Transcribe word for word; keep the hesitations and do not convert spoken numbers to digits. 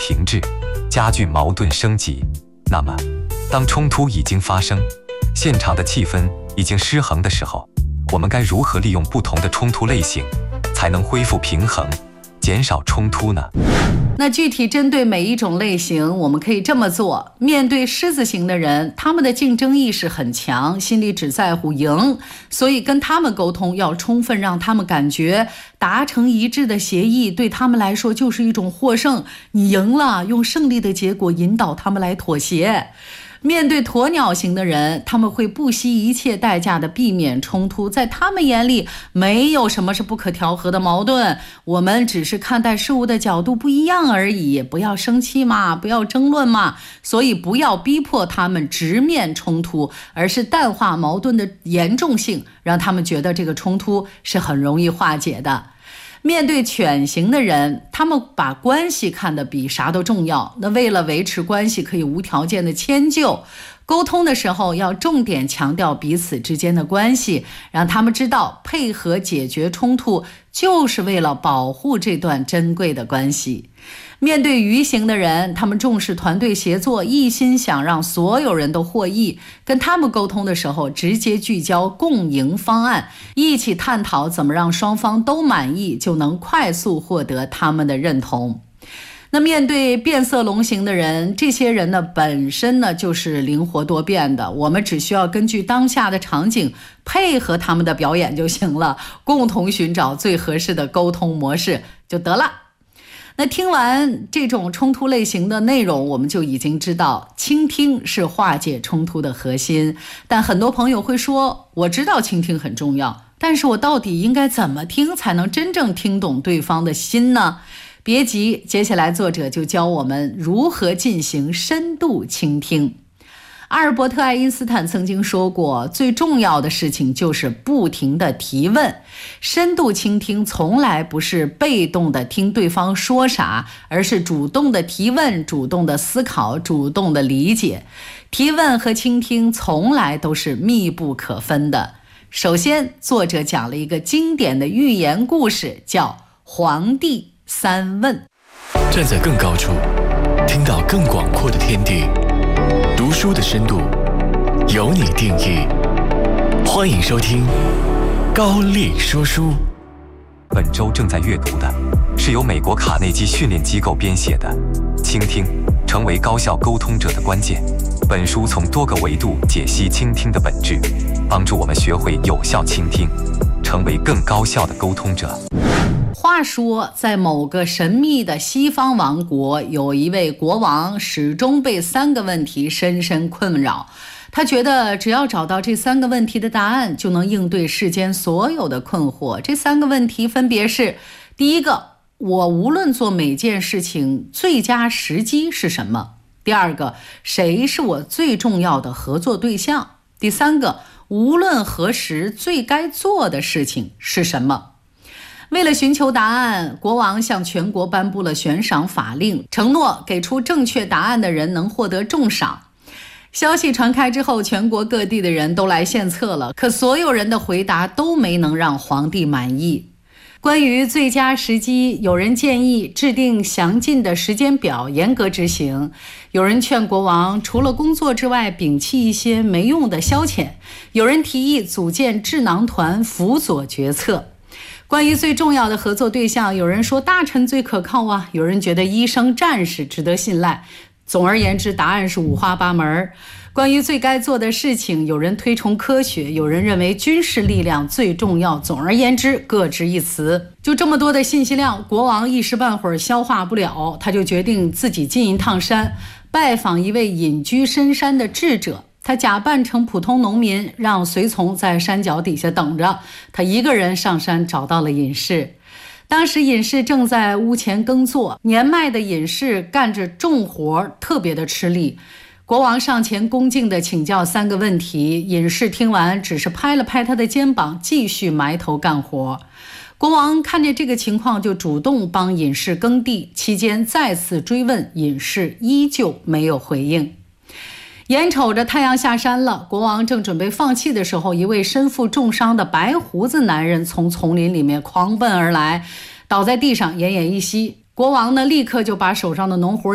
停滞，加剧矛盾升级。那么，当冲突已经发生，现场的气氛已经失衡的时候，我们该如何利用不同的冲突类型，才能恢复平衡，减少冲突呢？ 那具体针对每一种类型，我们可以这么做。面对狮子型的人，他们的竞争意识很强，心里只在乎赢，所以跟他们沟通要充分让他们感觉达成一致的协议对他们来说就是一种获胜，你赢了，用胜利的结果引导他们来妥协。面对鸵鸟型的人，他们会不惜一切代价的避免冲突，在他们眼里没有什么是不可调和的矛盾，我们只是看待事物的角度不一样而已，不要生气嘛，不要争论嘛，所以不要逼迫他们直面冲突，而是淡化矛盾的严重性，让他们觉得这个冲突是很容易化解的。面对犬型的人，他们把关系看得比啥都重要，那为了维持关系可以无条件的迁就，沟通的时候要重点强调彼此之间的关系，让他们知道配合解决冲突就是为了保护这段珍贵的关系。面对鱼型的人，他们重视团队协作，一心想让所有人都获益，跟他们沟通的时候直接聚焦共赢方案，一起探讨怎么让双方都满意，就能快速获得他们的认同。那面对变色龙型的人，这些人呢本身呢就是灵活多变的，我们只需要根据当下的场景配合他们的表演就行了，共同寻找最合适的沟通模式就得了。那听完这种冲突类型的内容，我们就已经知道倾听是化解冲突的核心。但很多朋友会说，我知道倾听很重要，但是我到底应该怎么听才能真正听懂对方的心呢？别急，接下来作者就教我们如何进行深度倾听。阿尔伯特·爱因斯坦曾经说过，最重要的事情就是不停地提问。深度倾听从来不是被动地听对方说啥，而是主动地提问，主动地思考，主动地理解。提问和倾听从来都是密不可分的。首先，作者讲了一个经典的寓言故事，叫《皇帝三问》。 站在更高处，听到更广阔的天地。读书的深度由你定义，欢迎收听高力说书。 本周正在阅读的是由美国卡内基训练机构编写的《倾听：成为高效沟通者的关键》。本书从多个维度解析倾听的本质，帮助我们学会有效倾听，成为更高效的沟通者。 话说，在某个神秘的西方王国，有一位国王始终被三个问题深深困扰。他觉得只要找到这三个问题的答案，就能应对世间所有的困惑。这三个问题分别是：第一个，我无论做每件事情最佳时机是什么？第二个，谁是我最重要的合作对象？第三个，无论何时最该做的事情是什么？为了寻求答案，国王向全国颁布了悬赏法令，承诺给出正确答案的人能获得重赏。消息传开之后，全国各地的人都来献策了，可所有人的回答都没能让皇帝满意。关于最佳时机，有人建议制定详尽的时间表，严格执行；有人劝国王除了工作之外，摒弃一些没用的消遣；有人提议组建智囊团辅佐决策。关于最重要的合作对象，有人说大臣最可靠啊，有人觉得医生、战士值得信赖。总而言之，答案是五花八门。关于最该做的事情，有人推崇科学，有人认为军事力量最重要。总而言之，各执一词。就这么多的信息量，国王一时半会儿消化不了，他就决定自己进一趟山，拜访一位隐居深山的智者。他假扮成普通农民，让随从在山脚底下等着。他一个人上山找到了隐士。当时隐士正在屋前耕作，年迈的隐士干着重活，特别的吃力。国王上前恭敬地请教三个问题，隐士听完只是拍了拍他的肩膀，继续埋头干活。国王看见这个情况，就主动帮隐士耕地，期间再次追问，隐士依旧没有回应。眼瞅着太阳下山了，国王正准备放弃的时候，一位身负重伤的白胡子男人从丛林里面狂奔而来，倒在地上奄奄一息。国王呢，立刻就把手上的农活